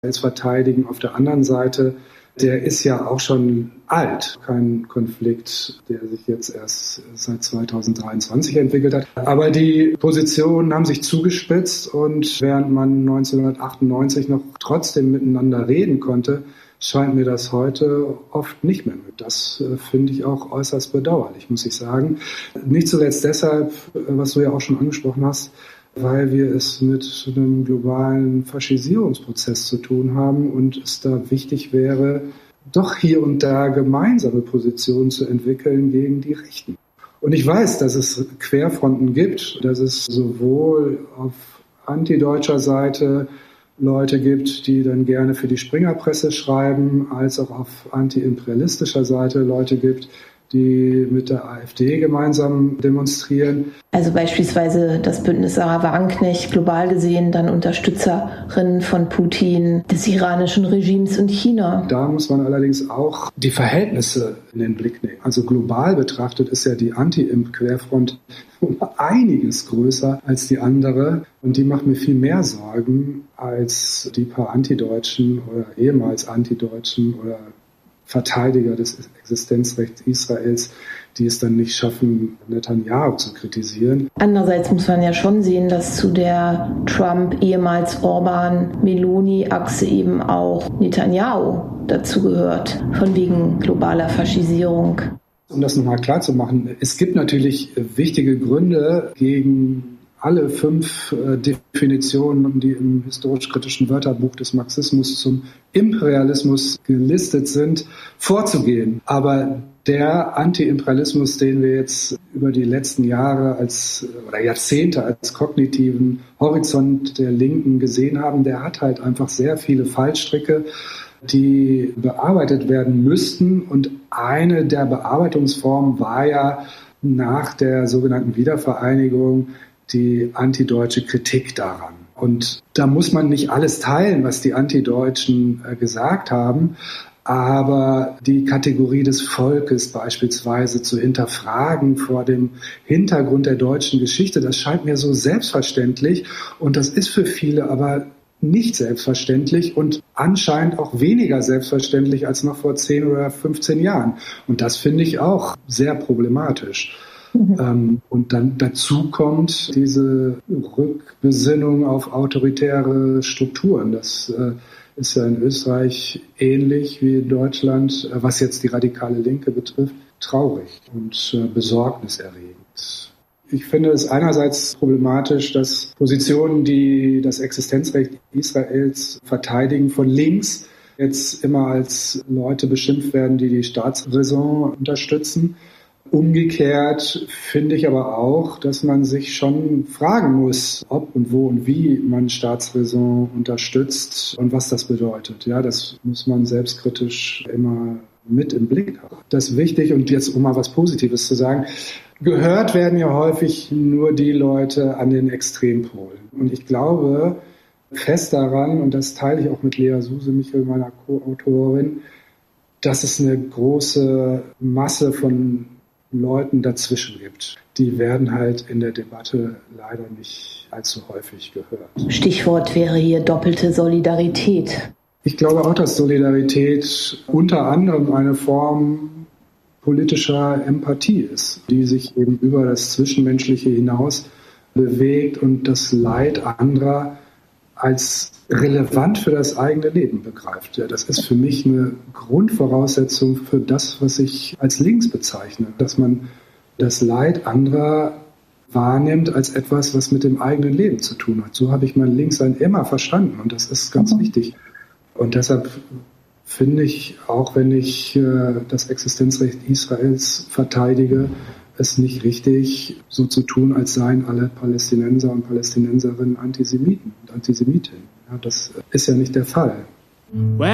Israels verteidigen. Auf der anderen Seite, der ist ja auch schon alt. Kein Konflikt, der sich jetzt erst seit 2023 entwickelt hat. Aber die Positionen haben sich zugespitzt und während man 1998 noch trotzdem miteinander reden konnte, scheint mir das heute oft nicht mehr mit. Das finde ich auch äußerst bedauerlich, muss ich sagen. Nicht zuletzt deshalb, was du ja auch schon angesprochen hast, weil wir es mit einem globalen Faschisierungsprozess zu tun haben und es da wichtig wäre, doch hier und da gemeinsame Positionen zu entwickeln gegen die Rechten. Und ich weiß, dass es Querfronten gibt, dass es sowohl auf antideutscher Seite Leute gibt, die dann gerne für die Springerpresse schreiben, als auch auf antiimperialistischer Seite Leute gibt, die mit der AfD gemeinsam demonstrieren. Also beispielsweise das Bündnis Sarah Wagenknecht, global gesehen dann Unterstützerinnen von Putin, des iranischen Regimes und China. Da muss man allerdings auch die Verhältnisse in den Blick nehmen. Also global betrachtet ist ja die Anti-Imp-Querfront um einiges größer als die andere. Und die macht mir viel mehr Sorgen als die paar Antideutschen oder ehemals Antideutschen oder Verteidiger des Existenzrechts Israels, die es dann nicht schaffen, Netanyahu zu kritisieren. Andererseits muss man ja schon sehen, dass zu der Trump, ehemals Orban-Meloni-Achse eben auch Netanyahu dazugehört, von wegen globaler Faschisierung. Um das nochmal klar zu machen, es gibt natürlich wichtige Gründe gegen alle 5 Definitionen, die im historisch-kritischen Wörterbuch des Marxismus zum Imperialismus gelistet sind, vorzugehen. Aber der Anti-Imperialismus, den wir jetzt über die letzten Jahre oder Jahrzehnte als kognitiven Horizont der Linken gesehen haben, der hat halt einfach sehr viele Fallstricke, die bearbeitet werden müssten. Und eine der Bearbeitungsformen war ja nach der sogenannten Wiedervereinigung die antideutsche Kritik daran. Und da muss man nicht alles teilen, was die Antideutschen gesagt haben, aber die Kategorie des Volkes beispielsweise zu hinterfragen vor dem Hintergrund der deutschen Geschichte, das scheint mir so selbstverständlich und das ist für viele aber nicht selbstverständlich und anscheinend auch weniger selbstverständlich als noch vor 10 oder 15 Jahren. Und das finde ich auch sehr problematisch. Und dann dazu kommt diese Rückbesinnung auf autoritäre Strukturen. Das ist ja in Österreich ähnlich wie in Deutschland, was jetzt die radikale Linke betrifft, traurig und besorgniserregend. Ich finde es einerseits problematisch, dass Positionen, die das Existenzrecht Israels verteidigen, von links jetzt immer als Leute beschimpft werden, die die Staatsräson unterstützen. Umgekehrt finde ich aber auch, dass man sich schon fragen muss, ob und wo und wie man Staatsräson unterstützt und was das bedeutet. Ja, das muss man selbstkritisch immer mit im Blick haben. Das ist wichtig und jetzt, um mal was Positives zu sagen, gehört werden ja häufig nur die Leute an den Extrempolen. Und ich glaube fest daran, und das teile ich auch mit Lea Suse-Michel, meiner Co-Autorin, dass es eine große Masse von Leuten dazwischen gibt. Die werden halt in der Debatte leider nicht allzu häufig gehört. Stichwort wäre hier doppelte Solidarität. Ich glaube auch, dass Solidarität unter anderem eine Form politischer Empathie ist, die sich eben über das Zwischenmenschliche hinaus bewegt und das Leid anderer als relevant für das eigene Leben begreift. Ja, das ist für mich eine Grundvoraussetzung für das, was ich als links bezeichne, dass man das Leid anderer wahrnimmt als etwas, was mit dem eigenen Leben zu tun hat. So habe ich mein Linkssein immer verstanden und das ist ganz wichtig. Und deshalb finde ich, auch wenn ich das Existenzrecht Israels verteidige, es nicht richtig, so zu tun, als seien alle Palästinenser und Palästinenserinnen Antisemiten und Antisemitinnen. Ja, das ist ja nicht der Fall.